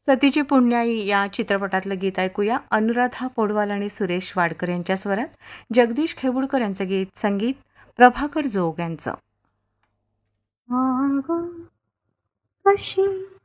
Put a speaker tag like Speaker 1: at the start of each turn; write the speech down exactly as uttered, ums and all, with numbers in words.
Speaker 1: सतीची पुण्याई या चित्रपटातलं गीत ऐकूया. अनुराधा पौडवाल आणि सुरेश वाडकर यांच्या स्वरात जगदीश खेबुडकर यांचं गीत, संगीत प्रभाकर जोग यांचं.
Speaker 2: मागं कशी